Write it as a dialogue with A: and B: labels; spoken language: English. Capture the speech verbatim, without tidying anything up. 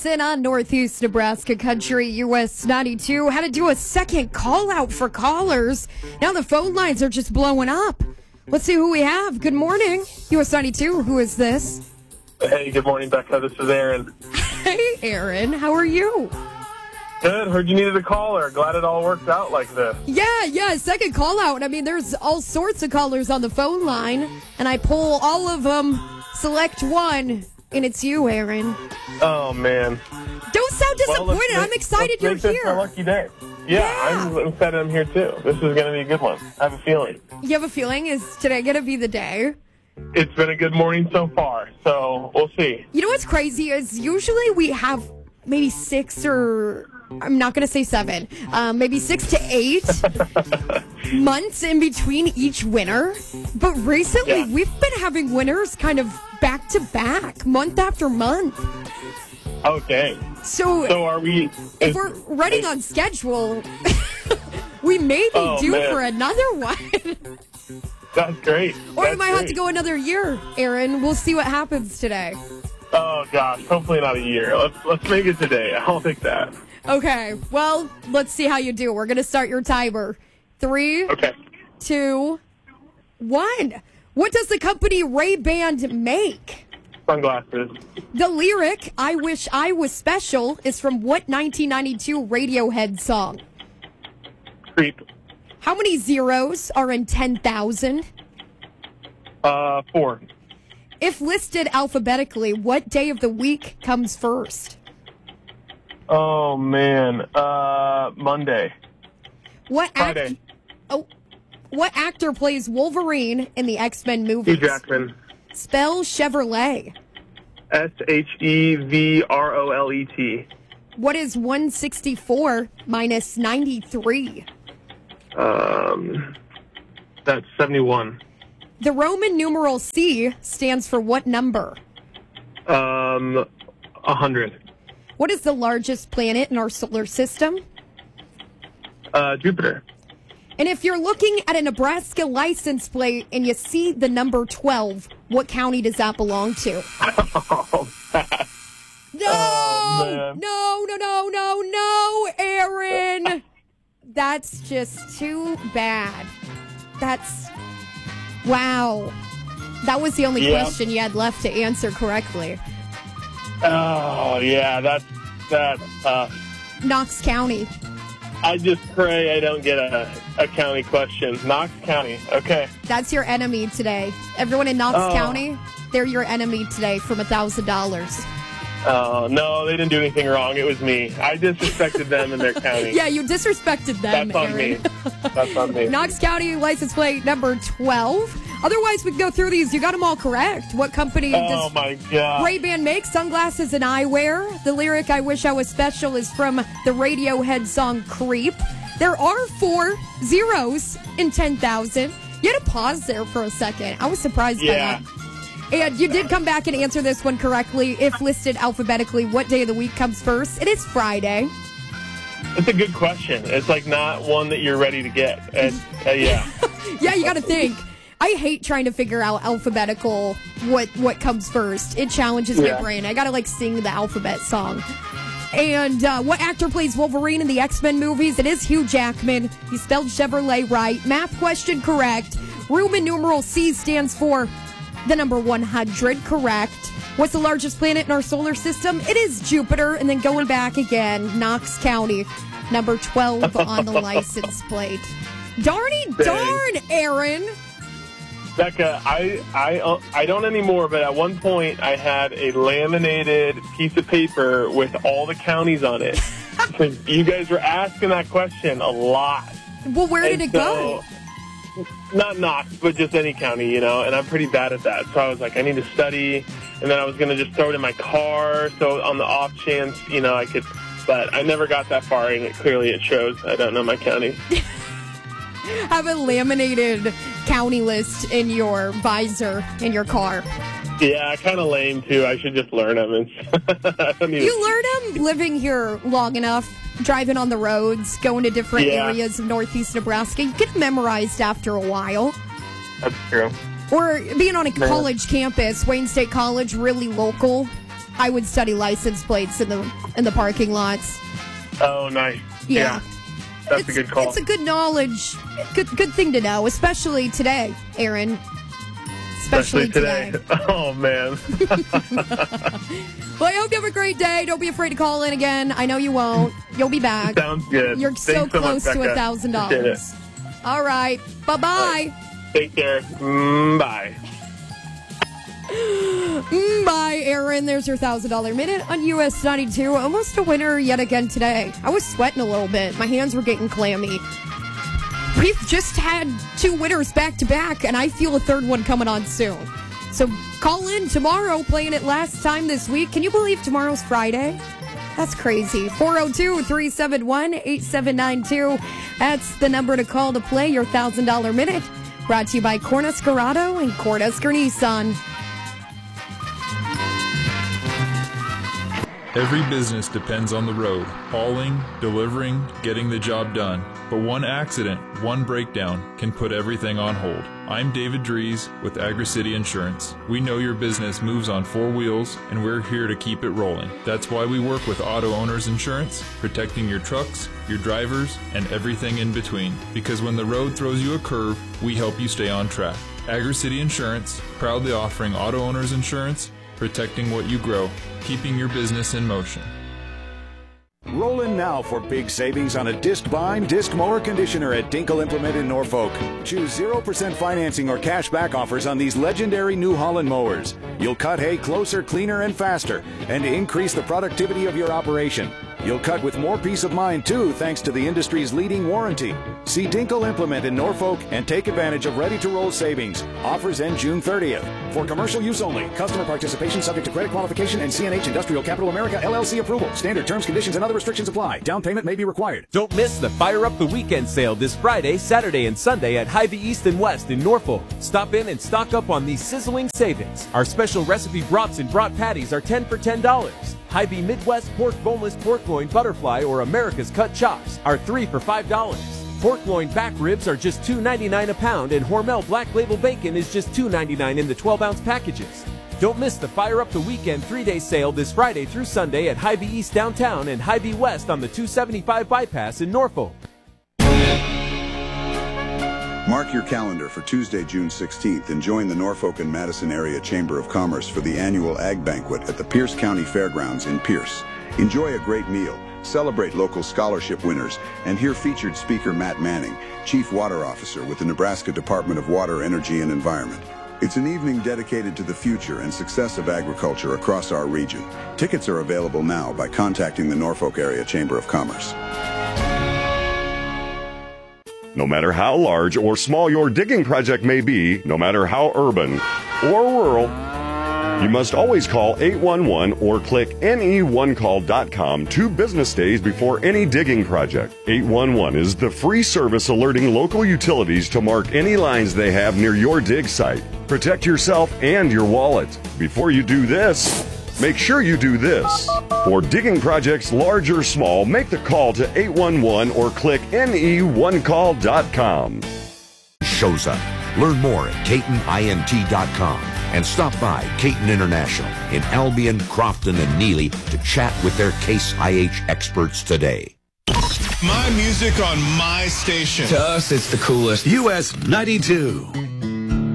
A: Johnson on Northeast Nebraska Country, U S ninety-two. Had to do a second call out for callers. Now the phone lines are just blowing up. Let's see who we have. Good morning, U S ninety-two. Who is this?
B: Hey, good morning, Becca. This is Aaron.
A: Hey, Aaron. How are you?
B: Good. Heard you needed a caller. Glad it all worked out like this.
A: Yeah, yeah, second call out. I mean, there's all sorts of callers on the phone line, and I pull all of them, select one, and it's you, Aaron.
B: Oh, man.
A: Don't sound disappointed.
B: Well, let's
A: I'm
B: make,
A: excited
B: let's
A: you're
B: make this
A: here.
B: a lucky day. Yeah,
A: Yeah.
B: I'm excited I'm here, too. This is going to be a good one. I have a feeling.
A: You have a feeling? Is today going to be the day?
B: It's been a good morning so far, so we'll see.
A: You know what's crazy is usually we have maybe six or, I'm not going to say seven, um, maybe six to eight months in between each winner. But recently
B: Yeah.
A: we've been having winners kind of back to back, month after month.
B: Okay.
A: So,
B: So are we...
A: if
B: is-
A: we're running on schedule, we may be
B: Oh,
A: due
B: man.
A: for another one.
B: That's great.
A: Or
B: That's
A: we might have to
B: great.
A: go another year, Aaron. We'll see what happens today.
B: Oh, gosh. Hopefully not a year. Let's, let's make it today. I'll take that.
A: Okay, well, let's see how you do. We're going to start your timer. Three,
B: Okay.
A: two, one. What does the company Ray-Ban make?
B: Sunglasses.
A: The lyric, I Wish I Was Special, is from what nineteen ninety-two Radiohead song?
B: Creep.
A: How many zeros are in ten thousand?
B: Uh, four.
A: If listed alphabetically, what day of the week comes first?
B: Oh, man. Uh, Monday.
A: What act-
B: Friday.
A: Oh, what actor plays Wolverine in the X-Men
B: Hugh
A: movies?
B: Jackman.
A: Spell Chevrolet.
B: S H E V R O L E T.
A: What is one sixty-four minus ninety-three?
B: Um, that's seventy-one.
A: The Roman numeral C stands for what number?
B: Um, one hundred.
A: What is the largest planet in our solar system?
B: Uh, Jupiter.
A: And if you're looking at a Nebraska license plate and you see the number twelve, what county does that belong to?
B: Oh, that-
A: No!
B: Oh, man.
A: no, no, no, no, no, Aaron! That's just too bad. That's... Wow. That was the only
B: Yeah.
A: question you had left to answer correctly.
B: oh, yeah, that's, that's tough.
A: Knox County.
B: I just pray I don't get a, a county question. Knox County. Okay.
A: That's your enemy today. Everyone in Knox
B: Oh.
A: County, they're your enemy today from one thousand dollars.
B: Oh, no, they didn't do anything wrong. It was me. I disrespected them and their county.
A: Yeah, you disrespected them,
B: That's on
A: Aaron.
B: me. That's on me.
A: Knox County license plate number twelve. Otherwise, we can go through these. You got them all correct. What company
B: Oh,
A: does
B: my God.
A: Ray-Ban make? Sunglasses and eyewear. The lyric, I Wish I Was Special, is from the Radiohead song Creep. There are four zeros in ten thousand. You had to pause there for a second. I was surprised
B: Yeah.
A: by that. And you did come back and answer this one correctly. If listed alphabetically, what day of the week comes first? It is Friday.
B: It's a good question. It's like not one that you're ready to get. And uh, yeah.
A: Yeah, you got to think. I hate trying to figure out alphabetical what what comes first. It challenges
B: Yeah.
A: my brain. I got to like sing the alphabet song. And uh, what actor plays Wolverine in the X-Men movies? It is Hugh Jackman. He spelled Chevrolet right. Math question correct. Roman numeral C stands for the number one hundred, correct. What's the largest planet in our solar system? It is Jupiter. And then going back again, Knox County, number twelve on the license plate. Darny darn, Aaron.
B: Becca, I, I, uh, I don't anymore, but at one point I had a laminated piece of paper with all the counties on it. So you guys were asking that question a lot.
A: Well, where did
B: And
A: it go?
B: so- Not Knox, but just any county, you know, and I'm pretty bad at that. So I was like, I need to study, and then I was going to just throw it in my car, so on the off chance, you know, I could, but I never got that far, and it, clearly it shows I don't know my county.
A: Have a laminated county list in your visor in your car.
B: Yeah, kind of lame, too. I should just learn them. And I don't even,
A: You learn them living here long enough, driving on the roads, going to different
B: Yeah.
A: areas of northeast Nebraska. You get memorized after a while.
B: That's true.
A: Or being on a
B: Man.
A: college campus, Wayne State College, really local. I would study license plates in the in the parking lots.
B: Oh, nice.
A: Yeah.
B: yeah. That's
A: it's,
B: a good call.
A: It's a good knowledge, good good thing to know, especially today, Aaron. Especially,
B: especially today.
A: today.
B: Oh, man.
A: Well, I hope you have a great day. Don't be afraid to call in again. I know you won't. You'll be back.
B: Sounds good.
A: You're
B: Thanks
A: so
B: so
A: close
B: much,
A: to
B: Becca.
A: a thousand dollars. All right. Bye-bye.
B: Right. Take care. Mm, bye.
A: Mm, bye, Aaron. There's your one thousand dollars minute on U S ninety-two. Almost a winner yet again today. I was sweating a little bit. My hands were getting clammy. We've just had two winners back-to-back, and I feel a third one coming on soon. So call in tomorrow, playing it last time this week. Can you believe tomorrow's Friday? That's crazy. four oh two, three seven one, eight seven nine two. That's the number to call to play your one thousand dollars minute. Brought to you by Cornhusker and Cornhusker Nissan.
C: Every business depends on the road, hauling, delivering, getting the job done. But one accident, one breakdown can put everything on hold. I'm David Dries with Agri-City Insurance. We know your business moves on four wheels, and we're here to keep it rolling. That's why we work with Auto Owners Insurance, protecting your trucks, your drivers, and everything in between. Because when the road throws you a curve, we help you stay on track. Agri-City Insurance, proudly offering Auto Owners Insurance, protecting what you grow, keeping your business in motion.
D: Roll in now for big savings on a disc bind, disc mower conditioner at Dinkle Implement in Norfolk. Choose zero percent financing or cash back offers on these legendary New Holland mowers. You'll cut hay closer, cleaner, and faster, and increase the productivity of your operation. You'll cut with more peace of mind, too, thanks to the industry's leading warranty. See Dinkle Implement in Norfolk and take advantage of ready-to-roll savings. Offers end June thirtieth. For commercial use only. Customer participation subject to credit qualification and C N H Industrial Capital America L L C approval. Standard terms, conditions, and other restrictions apply. Down payment may be required.
E: Don't miss the Fire Up the Weekend sale this Friday, Saturday, and Sunday at Hy-Vee East and West in Norfolk. Stop in and stock up on these sizzling savings. Our special recipe brats and brat patties are ten for ten dollars. Hy-Vee Midwest Pork Boneless Pork Loin Butterfly or America's Cut Chops are three for five dollars. Pork loin back ribs are just two ninety-nine a pound, and Hormel Black Label Bacon is just two ninety-nine in the twelve ounce packages. Don't miss the Fire Up the Weekend three-day sale this Friday through Sunday at Hy-Vee East downtown and Hy-Vee West on the two seventy-five bypass in Norfolk.
F: Mark your calendar for Tuesday, June sixteenth, and join the Norfolk and Madison Area Chamber of Commerce for the annual Ag Banquet at the Pierce County Fairgrounds in Pierce. Enjoy a great meal, celebrate local scholarship winners, and hear featured speaker Matt Manning, Chief Water Officer with the Nebraska Department of Water, Energy, and Environment. It's an evening dedicated to the future and success of agriculture across our region. Tickets are available now by contacting the Norfolk Area Chamber of Commerce.
G: No matter how large or small your digging project may be, no matter how urban or rural, you must always call eight one one or click N E one call dot com two business days before any digging project. eight one one is the free service alerting local utilities to mark any lines they have near your dig site. Protect yourself and your wallet. Before you do this, make sure you do this. For digging projects large or small, make the call to eight one one or click N E one call dot com.
H: Shows up. Learn more at Caton Int dot com and stop by Caton International in Albion, Crofton, and Neely to chat with their Case I H experts today.
I: My music on my station.
J: To us, it's the coolest.
K: U S ninety-two.